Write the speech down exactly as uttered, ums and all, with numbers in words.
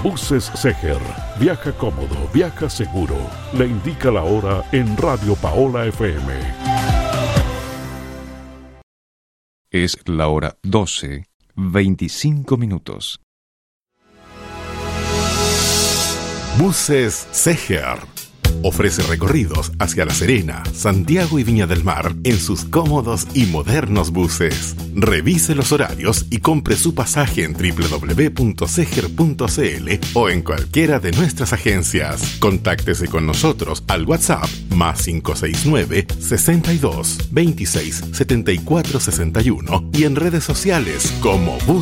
Buses Seger. Viaja cómodo, viaja seguro. Le indica la hora en Radio Paola F M. Es la hora doce, veinticinco minutos. Buses Seger ofrece recorridos hacia La Serena, Santiago y Viña del Mar en sus cómodos y modernos buses. Revise los horarios y compre su pasaje en doble u doble u doble u punto seger punto c l o en cualquiera de nuestras agencias. Contáctese con nosotros al WhatsApp más cinco seis nueve, sesenta y dos, veintiséis, setenta y cuatro sesenta y uno y en redes sociales como Bus